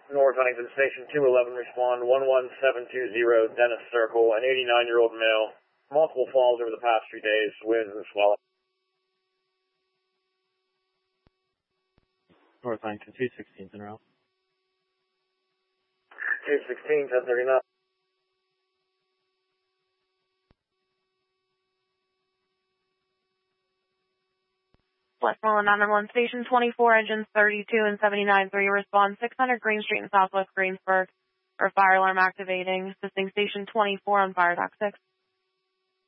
North Huntington Station 211, respond 11720 Dennis Circle, an 89-year-old male. Multiple falls over the past 3 days, winds and swelling. North Huntington 216 en route. 216, 1039. Westmoreland 911 Station 24, engines 32 and 79, 3, respond 600 Green Street in Southwest Greensburg for fire alarm activating. Assisting Station 24 on fire dock 6.